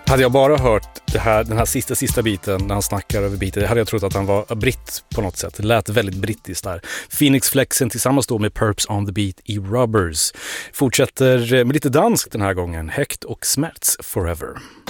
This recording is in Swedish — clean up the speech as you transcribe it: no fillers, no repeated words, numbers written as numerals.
Hade jag bara hört den här sista biten när han snackar över biten, hade jag trott att han var britt på något sätt. Det lät väldigt brittiskt där. Phoenix Flexen tillsammans då med Perps on the Beat i Rubbers. Fortsätter med lite dansk den här gången. Häkt och Smärts Forever.